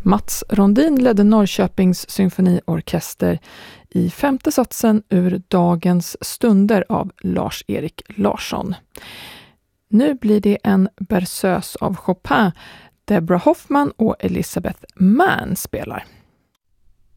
Mats Rondin ledde Norrköpings symfoniorkester i femte satsen ur Dagens stunder av Lars-Erik Larsson. Nu blir det en berceuse av Chopin. Deborah Hoffman och Elizabeth Mann spelar.